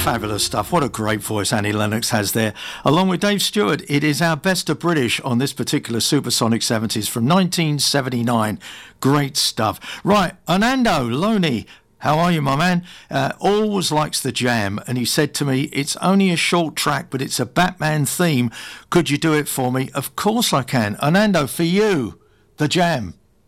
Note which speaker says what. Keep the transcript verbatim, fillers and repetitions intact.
Speaker 1: fabulous stuff. What a great voice Annie Lennox has there. Along with Dave Stewart, it is our best of British on this particular Supersonic seventies from nineteen seventy-nine. Great stuff. Right, Anando Loney. How are you, my man? Uh, always likes the Jam, and he said to me, it's only a short track, but it's a Batman theme. Could you do it for me? Of course I can. Anando, for you, the Jam.